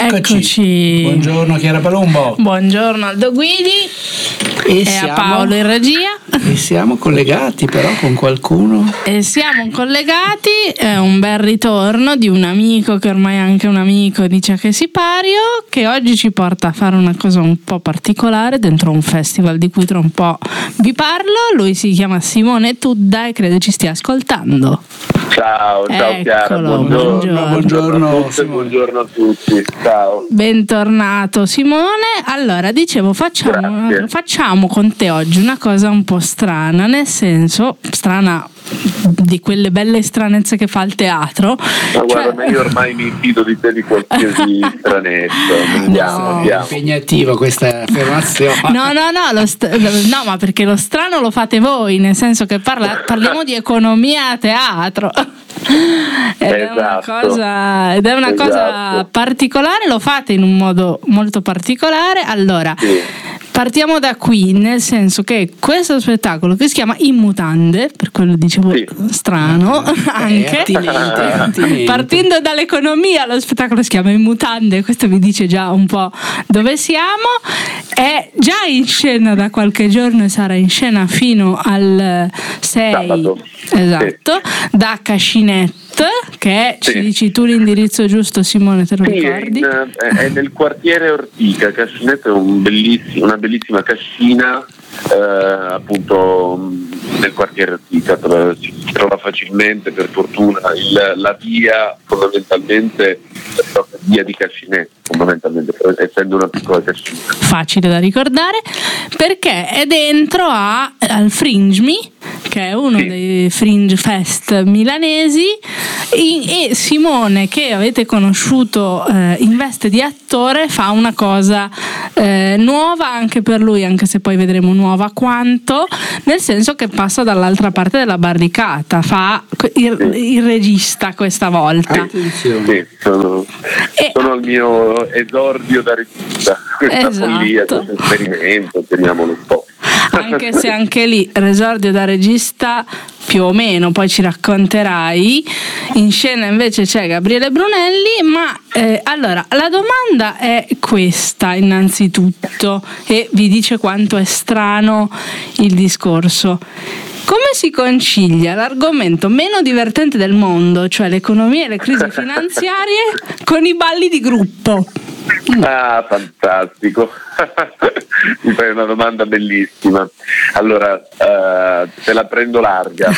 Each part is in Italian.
Eccoci. Buongiorno Chiara Palumbo. Buongiorno Aldo Guidi. E a Paolo in regia. E siamo collegati però con qualcuno. E siamo collegati, è un bel ritorno di un amico che ormai è anche un amico, dice che Sipario, che oggi ci porta a fare una cosa un po' particolare dentro un festival di cui tra un po' vi parlo. Lui si chiama Simone Tudda e credo ci stia ascoltando. Ciao Chiara, buongiorno a tutti, ciao. Bentornato Simone. Allora, dicevo, facciamo con te oggi una cosa un po' strana, nel senso, strana di quelle belle stranezze che fa il teatro. Ma guarda, io ormai mi fido di te di qualsiasi stranezza. Andiamo. Impegnativo questa affermazione. No, ma perché lo strano lo fate voi, nel senso che parliamo di economia a teatro. Ed è una cosa particolare, lo fate in un modo molto particolare. Allora, partiamo da qui, nel senso che questo spettacolo che si chiama In Mutande, per quello dicevo strano, anche partendo dall'economia, lo spettacolo si chiama In Mutande, questo vi dice già un po' dove siamo. È già in scena da qualche giorno e sarà in scena fino al 6 sabato. Esatto, da Cascinet, che ci dici tu l'indirizzo giusto, Simone, te lo ricordi? È nel quartiere Ortica. Cascinet è una bellissima cascina, appunto nel quartiere Ortica, si trova facilmente, per fortuna. La via fondamentalmente è proprio via di Cascinet, fondamentalmente, essendo una piccola cascina. Facile da ricordare, perché è dentro al Fringe Me, che è uno dei Fringe Fest milanesi, e Simone, che avete conosciuto in veste di attore, fa una cosa nuova anche per lui, anche se poi vedremo nuova quanto, nel senso che passa dall'altra parte della barricata, fa il regista questa volta. Attenzione. Sono al mio esordio da regista, questa follia, questo esperimento, teniamolo un po'. Anche se anche lì l'esordio da regista più o meno, poi ci racconterai. In scena invece c'è Gabriele Brunelli, ma allora la domanda è questa innanzitutto, e vi dice quanto è strano il discorso. Come si concilia l'argomento meno divertente del mondo, cioè l'economia e le crisi finanziarie, con i balli di gruppo? Ah, fantastico. Mi fai una domanda bellissima. Allora, te la prendo larga.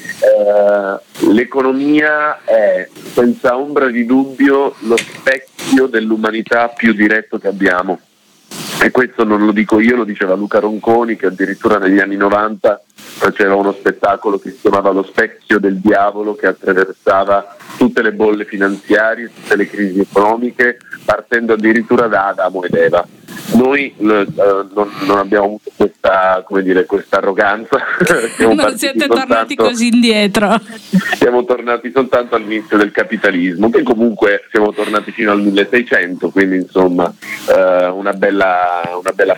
L'economia è senza ombra di dubbio lo specchio dell'umanità più diretto che abbiamo. E questo non lo dico io, lo diceva Luca Ronconi, che addirittura negli anni 90 faceva uno spettacolo che si chiamava Lo specchio del diavolo, che attraversava tutte le bolle finanziarie, tutte le crisi economiche, partendo addirittura da Adamo ed Eva. Noi non abbiamo avuto questa arroganza. Non siete tornati così indietro. Siamo tornati soltanto all'inizio del capitalismo, che comunque siamo tornati fino al 1600, quindi insomma una bella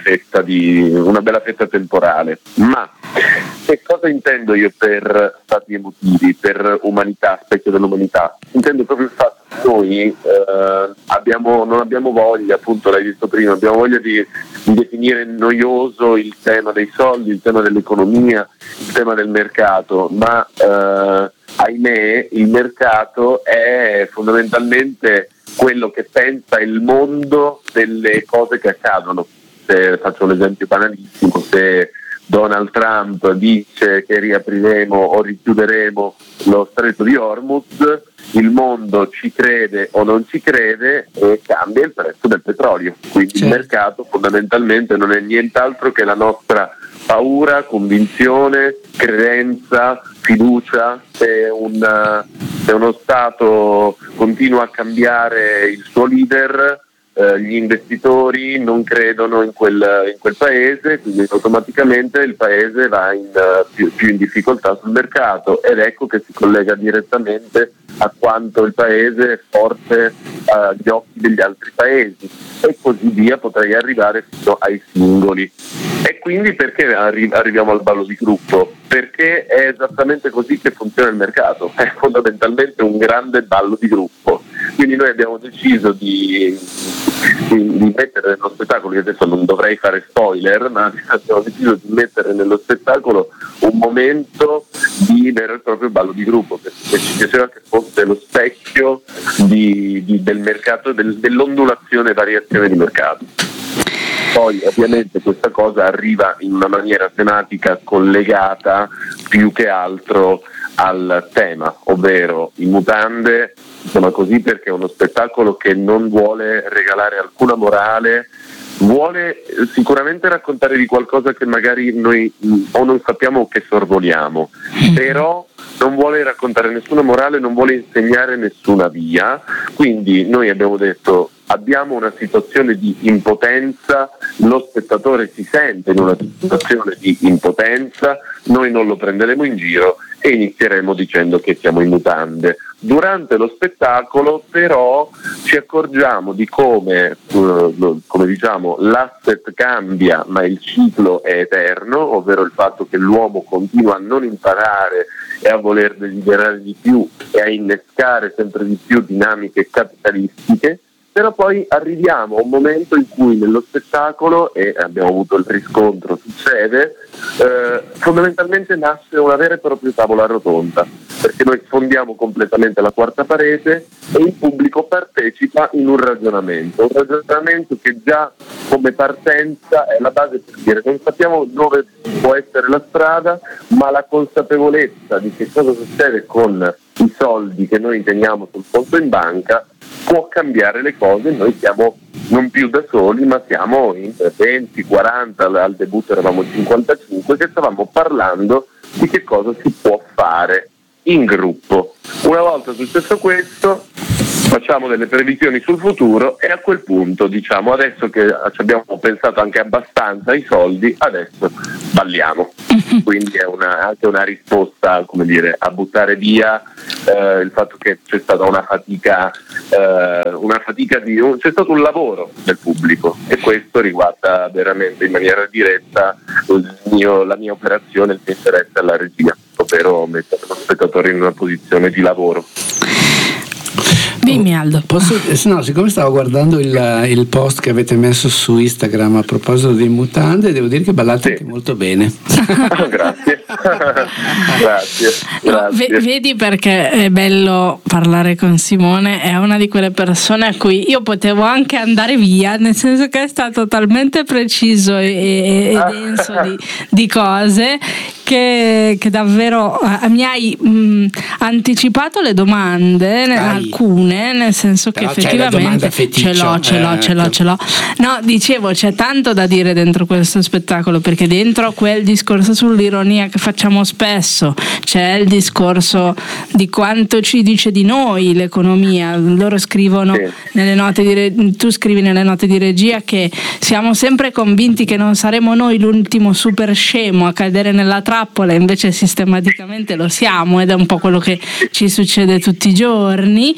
fetta temporale. Ma che cosa intendo io per stati emotivi, per umanità, specchio dell'umanità? Intendo proprio il fatto che noi non abbiamo voglia, appunto l'hai visto prima, abbiamo voglia di definire noioso il tema dei soldi, il tema dell'economia, il tema del mercato, ma ahimè il mercato è fondamentalmente quello che pensa il mondo delle cose che accadono. Se faccio un esempio banalissimo, se Donald Trump dice che riapriremo o richiuderemo lo stretto di Hormuz, il mondo ci crede o non ci crede e cambia il prezzo del petrolio. Quindi il mercato fondamentalmente non è nient'altro che la nostra paura, convinzione, credenza, fiducia. Se uno Stato continua a cambiare il suo leader, gli investitori non credono in quel paese, quindi automaticamente il paese va più in difficoltà sul mercato, ed ecco che si collega direttamente a quanto il paese è forte agli occhi degli altri paesi, e così via, potrei arrivare fino ai singoli. E quindi perché arriviamo al ballo di gruppo? Perché è esattamente così che funziona il mercato, è fondamentalmente un grande ballo di gruppo. Quindi noi abbiamo deciso di mettere nello spettacolo, io adesso non dovrei fare spoiler, ma abbiamo deciso di mettere nello spettacolo un momento di vero e proprio ballo di gruppo, perché ci piaceva che fosse lo specchio del mercato, dell'ondulazione e variazione di mercato. Poi ovviamente questa cosa arriva in una maniera tematica collegata più che altro al tema, ovvero in mutande, insomma, così, perché è uno spettacolo che non vuole regalare alcuna morale, vuole sicuramente raccontare di qualcosa che magari noi o non sappiamo o che sorvoliamo, però non vuole raccontare nessuna morale, non vuole insegnare nessuna via. Quindi noi abbiamo detto: abbiamo una situazione di impotenza, lo spettatore si sente in una situazione di impotenza, noi non lo prenderemo in giro e inizieremo dicendo che siamo in mutande. Durante lo spettacolo però ci accorgiamo di come diciamo, l'asset cambia ma il ciclo è eterno, ovvero il fatto che l'uomo continua a non imparare e a voler desiderare di più e a innescare sempre di più dinamiche capitalistiche. Però poi arriviamo a un momento in cui nello spettacolo, e abbiamo avuto il riscontro, succede, fondamentalmente nasce una vera e propria tavola rotonda, perché noi sfondiamo completamente la quarta parete e il pubblico partecipa in un ragionamento che già come partenza è la base per dire: non sappiamo dove può essere la strada, ma la consapevolezza di che cosa succede con i soldi che noi teniamo sul conto in banca può cambiare le cose. Noi siamo non più da soli, ma siamo in 20, 40, al debutto eravamo 55, che stavamo parlando di che cosa si può fare in gruppo. Una volta successo questo, facciamo delle previsioni sul futuro e a quel punto diciamo: adesso che ci abbiamo pensato anche abbastanza ai soldi, adesso balliamo. Quindi è anche una risposta, come dire, a buttare via il fatto che c'è stata una fatica c'è stato un lavoro del pubblico, e questo riguarda veramente in maniera diretta la mia operazione, il mio interesse alla regia, ovvero mettere lo spettatore in una posizione di lavoro. Dimmi, Aldo. Siccome stavo guardando il post che avete messo su Instagram a proposito di mutande, devo dire che ballate anche molto bene. Grazie. Grazie. Vedi perché è bello parlare con Simone? È una di quelle persone a cui io potevo anche andare via, nel senso che è stato talmente preciso e denso di cose che davvero mi hai anticipato le domande, alcune, nel senso che effettivamente ce l'ho. No, dicevo, c'è tanto da dire dentro questo spettacolo, perché dentro quel discorso sull'ironia che facciamo spesso c'è il discorso di quanto ci dice di noi l'economia. Loro scrivono nelle note tu scrivi nelle note di regia che siamo sempre convinti che non saremo noi l'ultimo super scemo a cadere nella trappola, invece sistematicamente lo siamo, ed è un po' quello che ci succede tutti i giorni.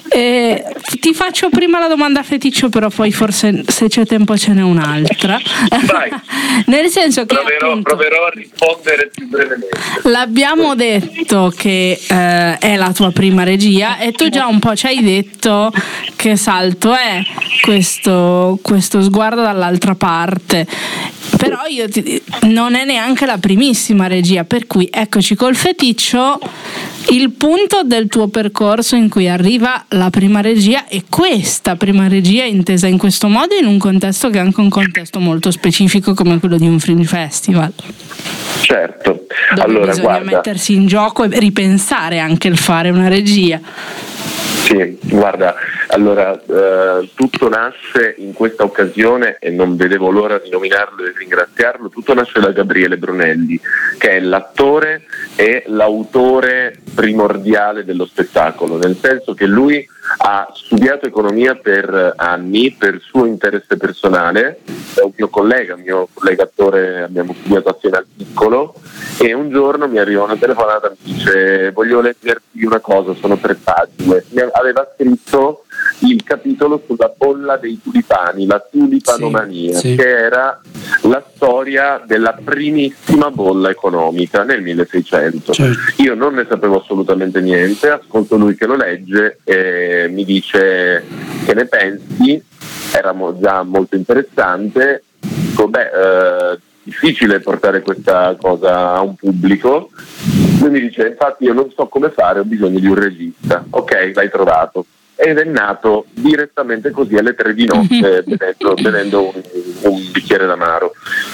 Ti faccio prima la domanda feticcio, però poi forse, se c'è tempo, ce n'è un'altra. Vai. Nel senso che proverò a rispondere più brevemente. L'abbiamo detto che è la tua prima regia, e tu già un po' ci hai detto che salto è questo sguardo dall'altra parte. Però non è neanche la primissima regia, per cui eccoci col feticcio, il punto del tuo percorso in cui arriva la prima regia, e questa prima regia intesa in questo modo, in un contesto che è anche un contesto molto specifico come quello di un fringe festival. Certo. Dove allora, bisogna mettersi in gioco e ripensare anche il fare una regia. Sì, guarda, allora tutto nasce in questa occasione, e non vedevo l'ora di nominarlo e ringraziarlo, tutto nasce da Gabriele Brunelli, che è l'attore e l'autore primordiale dello spettacolo, nel senso che lui ha studiato economia per anni per suo interesse personale, è un mio collega attore, abbiamo studiato assieme al piccolo, e un giorno mi arriva una telefonata, mi dice: voglio leggerti una cosa, sono 3 pagine. Aveva scritto il capitolo sulla bolla dei tulipani, la tulipanomania, che era la storia della primissima bolla economica nel 1600. Io non ne sapevo assolutamente niente, ascolto lui che lo legge e mi dice: che ne pensi? era già molto interessante. Dico, difficile portare questa cosa a un pubblico. Lui mi dice, infatti io non so come fare, ho bisogno di un regista. Ok, l'hai trovato. Ed è nato direttamente così alle 3 di notte bevendo un bicchiere d'amaro.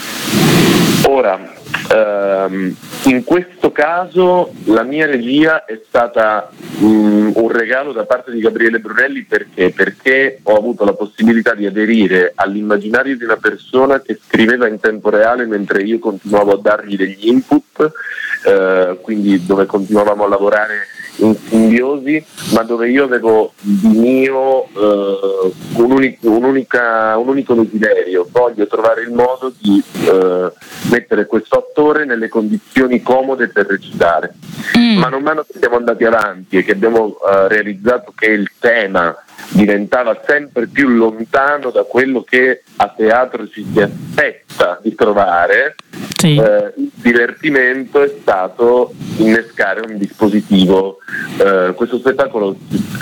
Ora, in questo caso la mia regia è stata un regalo da parte di Gabriele Brunelli, perché ho avuto la possibilità di aderire all'immaginario di una persona che scriveva in tempo reale mentre io continuavo a dargli degli input, quindi dove continuavamo a lavorare in simbiosi, ma dove io avevo di mio un unico desiderio: voglio trovare il modo di mettere questo attore nelle condizioni comode per recitare. Man mano che siamo andati avanti e che abbiamo realizzato che il tema diventava sempre più lontano da quello che a teatro ci si aspetta di trovare, il divertimento è stato innescare un dispositivo. Questo spettacolo,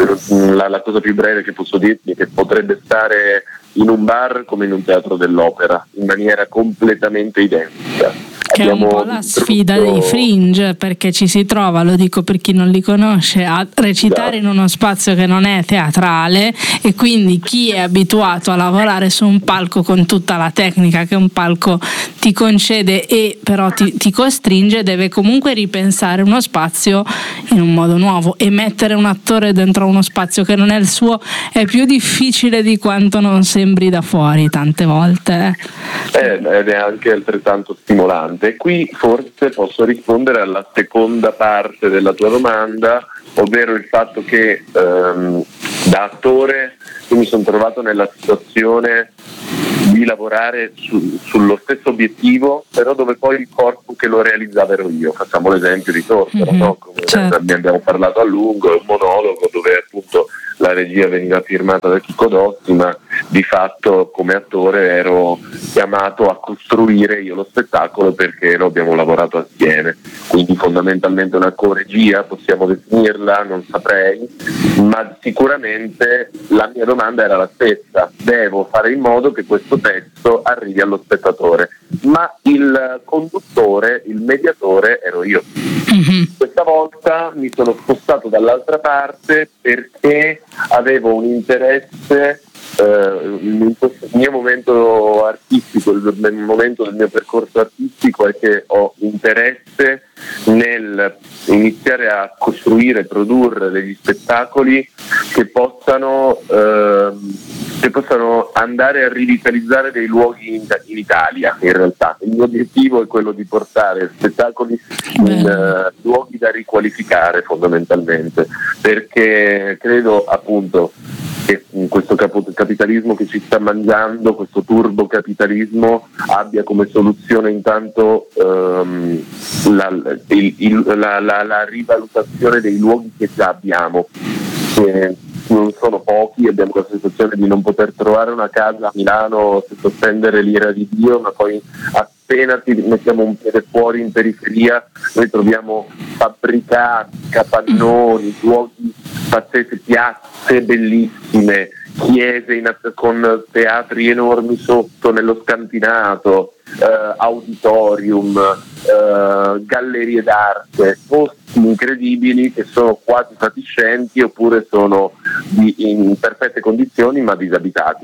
la cosa più breve che posso dirti è che potrebbe stare in un bar come in un teatro dell'opera, in maniera completamente identica. Che è un po' la sfida dei Fringe, perché ci si trova, lo dico per chi non li conosce, a recitare in uno spazio che non è teatrale, e quindi chi è abituato a lavorare su un palco con tutta la tecnica che un palco ti concede e però ti costringe, deve comunque ripensare uno spazio in un modo nuovo, e mettere un attore dentro uno spazio che non è il suo è più difficile di quanto non sembri da fuori tante volte. Ed è anche altrettanto stimolante. E qui forse posso rispondere alla seconda parte della tua domanda, ovvero il fatto che da attore io mi sono trovato nella situazione di lavorare sullo stesso obiettivo, però dove poi il corpo che lo realizzava ero io. Facciamo l'esempio di Tortora, no? Come ne abbiamo parlato a lungo, è un monologo dove appunto la regia veniva firmata da Chico Dossi, ma di fatto come attore ero chiamato a costruire io lo spettacolo, perché lo abbiamo lavorato assieme. Quindi fondamentalmente una coregia, possiamo definirla, non saprei, ma sicuramente la mia domanda era la stessa: devo fare in modo che questo testo arrivi allo spettatore, ma il conduttore, il mediatore ero io. Questa volta mi sono spostato dall'altra parte perché avevo un interesse in questo mio momento artistico, il momento del mio percorso artistico è che ho interesse nel iniziare a costruire, produrre degli spettacoli che possano andare a rivitalizzare dei luoghi in Italia. In realtà il mio obiettivo è quello di portare spettacoli in luoghi da riqualificare, fondamentalmente, perché credo appunto che questo capitalismo che ci sta mangiando, questo turbocapitalismo, abbia come soluzione intanto la rivalutazione dei luoghi che già abbiamo, che non sono pochi. Abbiamo la sensazione di non poter trovare una casa a Milano senza spendere l'ira di Dio, ma poi appena ti mettiamo un piede fuori in periferia noi troviamo fabbricati, capannoni, luoghi pazzeschi, piazze bellissime, chiese con teatri enormi sotto nello scantinato, auditorium, gallerie d'arte, posti incredibili che sono quasi fatiscenti oppure sono in perfette condizioni ma disabitati.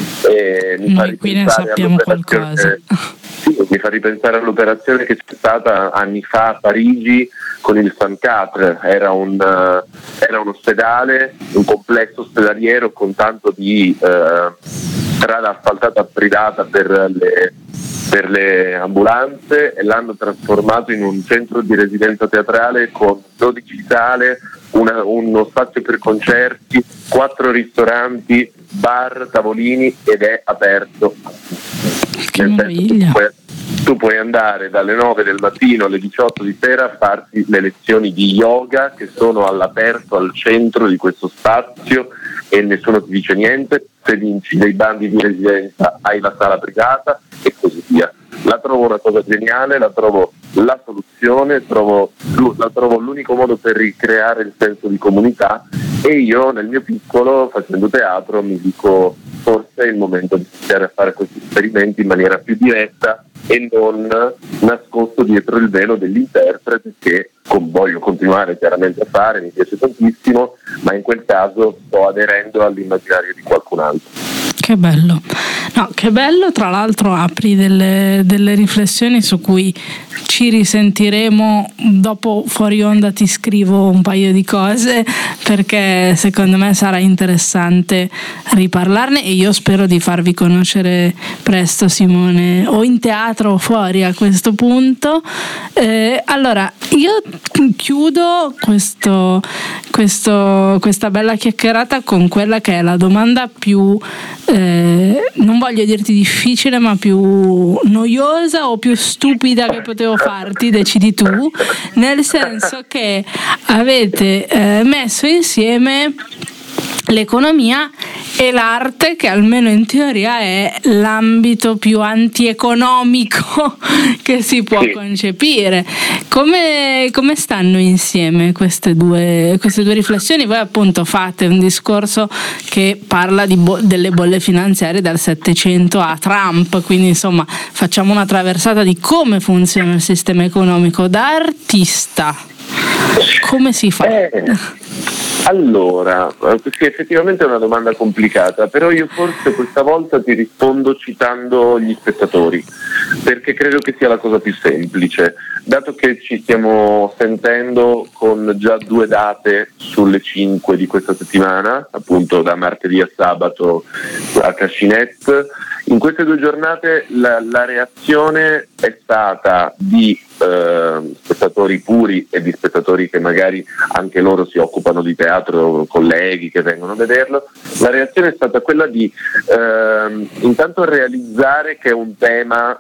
Noi qui ne sappiamo qualcosa. Sì, mi fa ripensare all'operazione che c'è stata anni fa a Parigi con il Saint-Quatre. Era un ospedale, un complesso ospedaliero con tanto di strada asfaltata privata per le ambulanze, e l'hanno trasformato in un centro di residenza teatrale con 12 sale, uno spazio per concerti, 4 ristoranti, bar, tavolini, ed è aperto. Che meraviglia! Tu puoi andare dalle 9 del mattino alle 18 di sera a farti le lezioni di yoga che sono all'aperto al centro di questo spazio e nessuno ti dice niente. Se vinci dei bandi di residenza hai la sala privata e così via. La trovo una cosa geniale, la trovo la soluzione, la trovo l'unico modo per ricreare il senso di comunità, e io nel mio piccolo, facendo teatro, mi dico forse è il momento di iniziare a fare questi esperimenti in maniera più diretta e non nascosto dietro il velo dell'interprete, che voglio continuare chiaramente a fare, mi piace tantissimo, ma in quel caso sto aderendo all'immaginario di qualcun altro. Che bello, no, che bello, tra l'altro apri delle riflessioni su cui ci risentiremo dopo, fuori onda ti scrivo un paio di cose, perché secondo me sarà interessante riparlarne e io spero di farvi conoscere presto, Simone, o in teatro o fuori a questo punto. Allora, io chiudo questa bella chiacchierata con quella che è la domanda più non voglio dirti difficile, ma più noiosa o più stupida che potevo farti, decidi tu, nel senso che avete messo insieme l'economia e l'arte, che almeno in teoria è l'ambito più antieconomico che si può concepire. Come stanno insieme queste due riflessioni? Voi appunto fate un discorso che parla delle bolle finanziarie dal Settecento a Trump, quindi insomma facciamo una traversata di come funziona il sistema economico. Da artista come si fa? Allora, sì, effettivamente è una domanda complicata, però io forse questa volta ti rispondo citando gli spettatori, perché credo che sia la cosa più semplice, dato che ci stiamo sentendo con già 2 date sulle 5 di questa settimana, appunto da martedì a sabato a Cascinette. In queste 2 giornate la reazione è stata di spettatori puri e di spettatori che magari anche loro si occupano di teatro, colleghi che vengono a vederlo. La reazione è stata quella di intanto realizzare che è un tema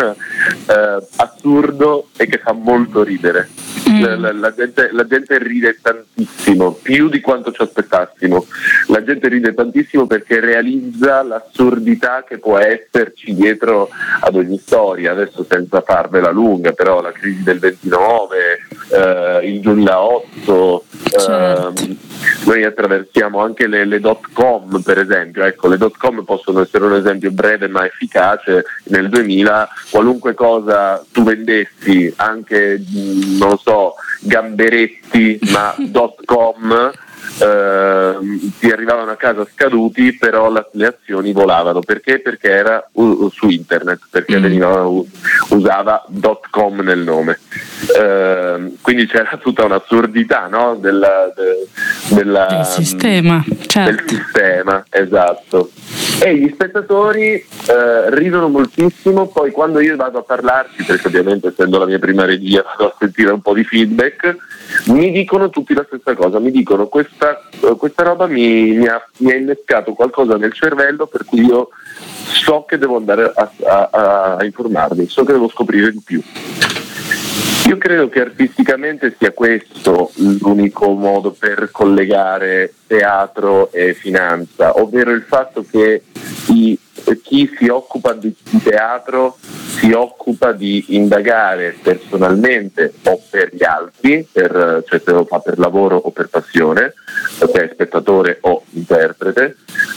assurdo e che fa molto ridere. La gente ride tantissimo, più di quanto ci aspettassimo. La gente ride tantissimo perché realizza l'assurdità che può esserci dietro ad ogni storia. Adesso senza farvela lunga, però la crisi del 29, il 2008, noi attraversiamo anche le .com, per esempio. Ecco, le .com possono essere un esempio breve ma efficace. Nel 2000 qualunque cosa tu vendessi, anche non lo so, gamberetti, ma .com, ti arrivavano a casa scaduti, però le azioni volavano. Perché? Perché era su internet, perché usava .com nel nome. Quindi c'era tutta un'assurdità, no? del sistema, certo. Del sistema, esatto. E gli spettatori ridono moltissimo. Poi quando io vado a parlarci, perché ovviamente essendo la mia prima regia vado a sentire un po' di feedback, mi dicono tutti la stessa cosa, mi dicono questa roba mi ha innescato qualcosa nel cervello, per cui io so che devo andare a informarmi, so che devo scoprire di più. Io credo che artisticamente sia questo l'unico modo per collegare teatro e finanza, ovvero il fatto che chi si occupa di teatro si occupa di indagare personalmente o per gli altri, cioè se lo fa per lavoro o per passione, se è spettatore o interprete,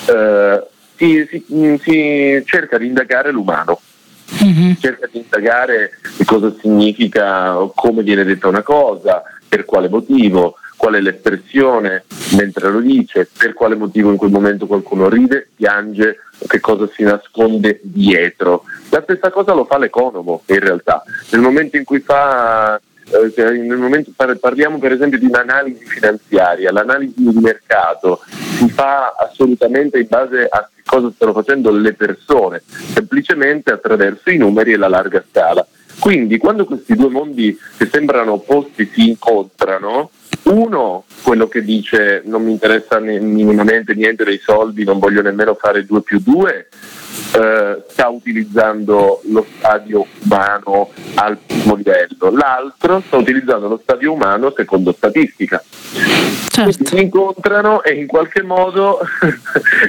si cerca di indagare l'umano. Cerca di indagare che cosa significa, come viene detta una cosa, per quale motivo, qual è l'espressione mentre lo dice, per quale motivo in quel momento qualcuno ride, piange, che cosa si nasconde dietro. La stessa cosa lo fa l'economo in realtà. Nel momento in cui parliamo per esempio di un'analisi finanziaria, l'analisi di mercato si fa assolutamente in base a cosa stanno facendo le persone, semplicemente attraverso i numeri e la larga scala. Quindi quando questi 2 mondi che sembrano opposti si incontrano, uno, quello che dice non mi interessa minimamente niente dei soldi, non voglio nemmeno fare 2+2, sta utilizzando lo stadio umano al primo livello, l'altro sta utilizzando lo stadio umano secondo statistica. Certo. Si incontrano e in qualche modo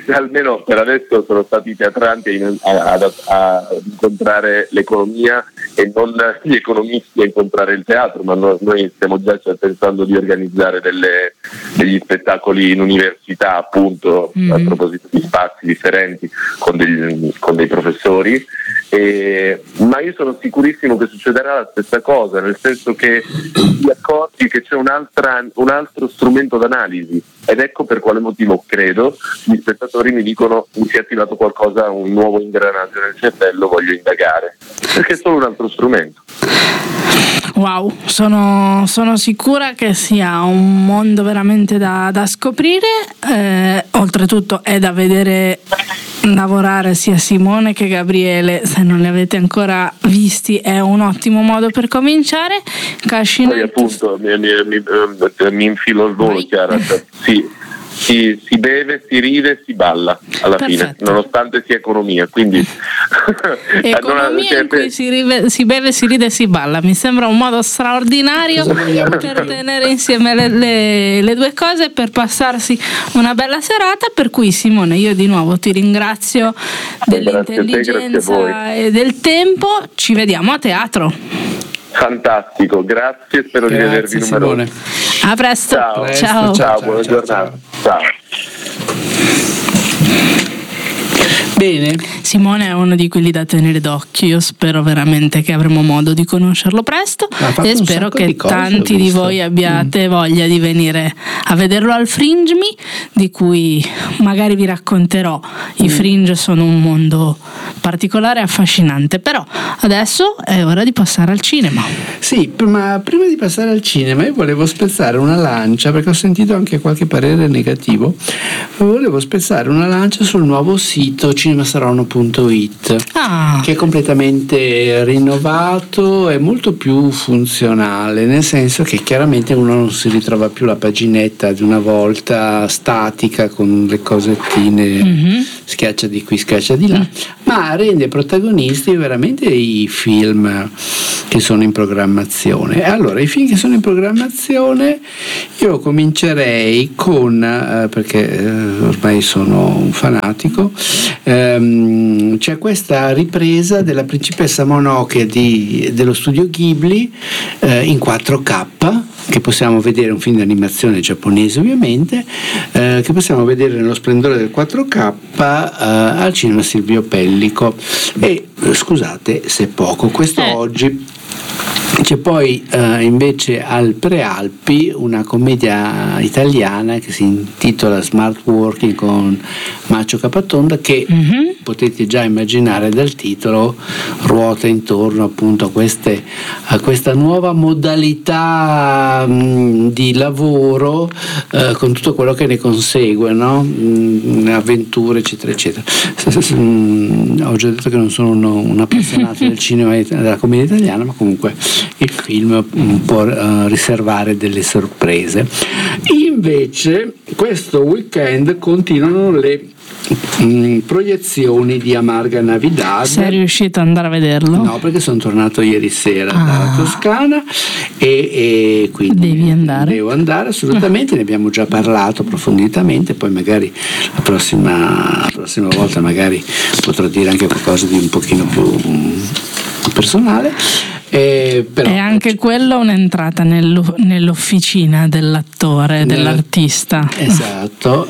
almeno per adesso sono stati teatranti a incontrare l'economia e non gli economisti a incontrare il teatro, ma noi stiamo già pensando di organizzare degli spettacoli in università, appunto, a proposito di spazi differenti con dei professori, ma io sono sicurissimo che succederà la stessa cosa, nel senso che ti accorgi che c'è un altro strumento d'analisi, ed ecco per quale motivo credo gli spettatori mi dicono: mi si è attivato qualcosa, un nuovo ingranaggio nel cervello, voglio indagare, perché è solo un altro strumento. Wow, sono sicura che sia un mondo veramente da scoprire, oltretutto è da vedere lavorare sia Simone che Gabriele, se non li avete ancora visti è un ottimo modo per cominciare. Poi appunto mi infilo al volo, Chiara, si beve, si ride, si balla alla fine, nonostante sia economia, quindi economia in cui si beve, si ride e si balla, mi sembra un modo straordinario per tenere insieme le due cose, per passarsi una bella serata. Per cui Simone, io di nuovo ti ringrazio dell'intelligenza e del tempo, ci vediamo a teatro. Fantastico, grazie, spero di vedervi numerosi. A presto. Ciao, buona giornata. Ciao. Bene. Simone è uno di quelli da tenere d'occhio, io spero veramente che avremo modo di conoscerlo presto e spero che tanti di voi abbiate voglia di venire a vederlo al Fringe Me, di cui magari vi racconterò. I Fringe sono un mondo particolare e affascinante, però adesso è ora di passare al cinema. Sì, ma prima di passare al cinema io volevo spezzare una lancia, perché ho sentito anche qualche parere negativo. Volevo spezzare una lancia sul nuovo sito cinemasaronno.it, che è completamente rinnovato e molto più funzionale, nel senso che chiaramente uno non si ritrova più la paginetta di una volta statica con le cosettine, schiaccia di qui, schiaccia di là, ma rende protagonisti veramente i film che sono in programmazione. E allora, i film che sono in programmazione io comincerei con, perché ormai sono un fanatico, c'è questa ripresa della Principessa Mononoke dello studio Ghibli in 4K, che possiamo vedere, un film di animazione giapponese ovviamente, che possiamo vedere nello splendore del 4K al cinema Silvio Pellico. E scusate se poco, questo oggi. C'è poi invece al Prealpi una commedia italiana che si intitola Smart Working con Macio Capatonda, che potete già immaginare dal titolo ruota intorno appunto a questa nuova modalità di lavoro, con tutto quello che ne consegue, no? Avventure eccetera eccetera. Ho già detto che non sono un appassionato del cinema e della commedia italiana, ma comunque il film può riservare delle sorprese. Invece questo weekend continuano le proiezioni di Amarga Navidad. Sei riuscito ad andare a vederlo? No, perché sono tornato ieri sera dalla Toscana e quindi devo andare assolutamente. Ne abbiamo già parlato approfonditamente, poi magari la prossima volta magari potrò dire anche qualcosa di un pochino più personale. Però, è anche quello un'entrata nell'officina dell'attore, dell'artista. Esatto.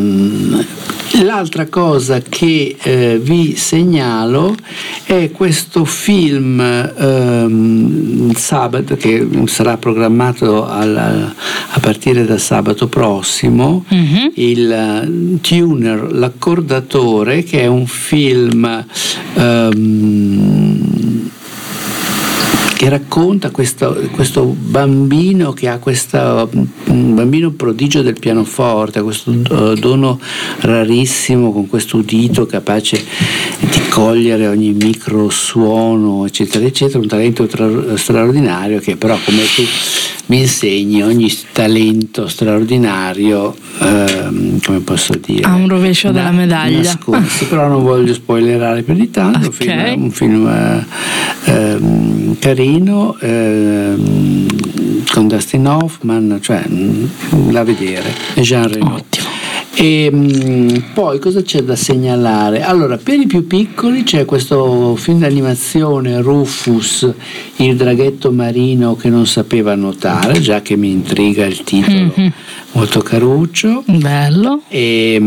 L'altra cosa che vi segnalo è questo film sabato, che sarà programmato a partire da sabato prossimo, il Tuner, l'accordatore, che è un film che racconta questo bambino che ha un bambino prodigio del pianoforte, questo dono rarissimo, con questo udito capace di cogliere ogni micro suono eccetera eccetera, un talento straordinario, che però, come tu mi insegni, ogni talento straordinario, come posso dire, ha un rovescio della medaglia nascosto, però non voglio spoilerare più di tanto. Okay. Un film carino, con Dustin Hoffman, cioè da vedere, Jean Reno. Ottimo. E poi cosa c'è da segnalare? Allora, per i più piccoli c'è questo film d'animazione Rufus, il draghetto marino che non sapeva nuotare, già che mi intriga il titolo, molto caruccio, bello. E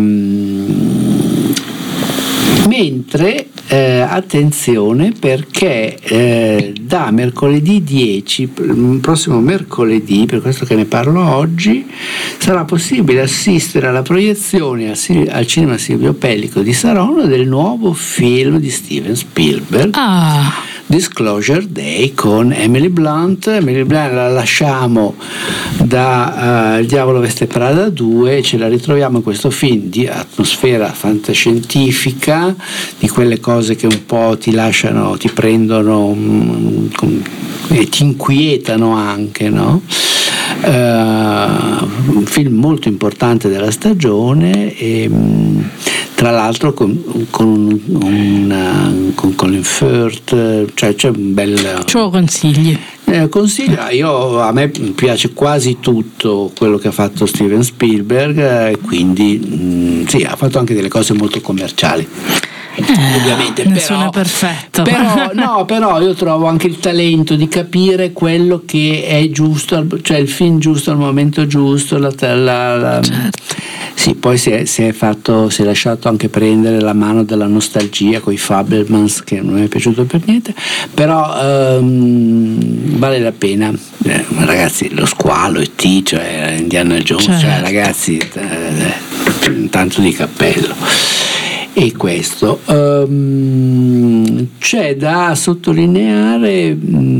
mentre attenzione, perché da mercoledì 10, prossimo mercoledì, per questo che ne parlo oggi, sarà possibile assistere alla proiezione al cinema Silvio Pellico di Saronno del nuovo film di Steven Spielberg, Disclosure Day, con Emily Blunt. Emily Blunt la lasciamo da Il diavolo veste Prada 2, ce la ritroviamo in questo film di atmosfera fantascientifica, di quelle cose che un po' ti lasciano, ti prendono e ti inquietano anche, no? Un film molto importante della stagione, e tra l'altro con Colin Firth, cioè c'è un bel... Ce lo consigli? A me piace quasi tutto quello che ha fatto Steven Spielberg, e quindi sì, ha fatto anche delle cose molto commerciali. Ovviamente, nessuno è perfetto. Però io trovo anche il talento di capire quello che è giusto, cioè il film giusto al momento giusto, certo. Sì, poi si è lasciato anche prendere la mano della nostalgia con i Fabelmans, che non mi è piaciuto per niente, però vale la pena. Ragazzi, lo squalo, E.T., cioè Indiana Jones, certo. Cioè ragazzi, tanto di cappello. E questo c'è da sottolineare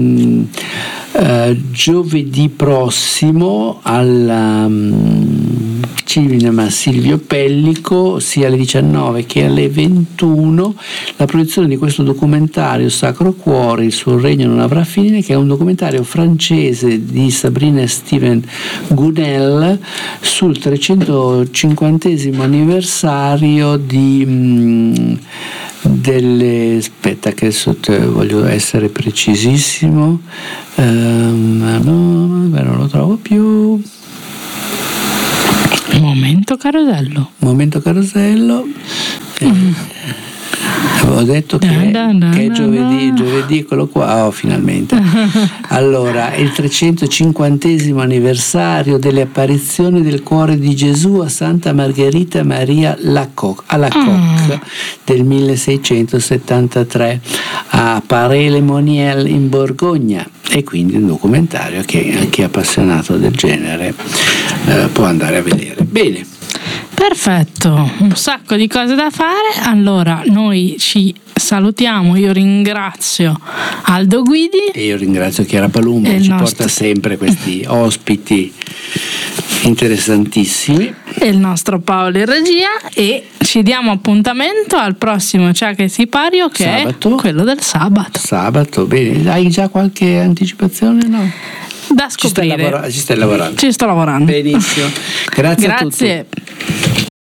giovedì prossimo al Cinema Silvio Pellico, sia alle 19 che alle 21, la proiezione di questo documentario Sacro Cuore, il suo regno non avrà fine, che è un documentario francese di Sabrina Steven Gounel sul 350° anniversario aspetta che voglio essere precisissimo, non lo trovo più. Momento carosello. Avevo detto che è giovedì, eccolo qua, finalmente. Allora, è il 350° anniversario delle apparizioni del cuore di Gesù a Santa Margherita Maria Alacoque del 1673 a Paray-le-Monial in Borgogna, e quindi un documentario che chi è appassionato del genere può andare a vedere. Bene. Perfetto, un sacco di cose da fare. Allora noi ci salutiamo, io ringrazio Aldo Guidi e io ringrazio Chiara Palumbo, che ci porta sempre questi ospiti interessantissimi, e il nostro Paolo in regia, e ci diamo appuntamento al prossimo Ciao che si pario, che sabato. È quello del sabato. Bene, hai già qualche anticipazione? No? Da scoprire. Ci sto lavorando. Benissimo. Grazie a tutti.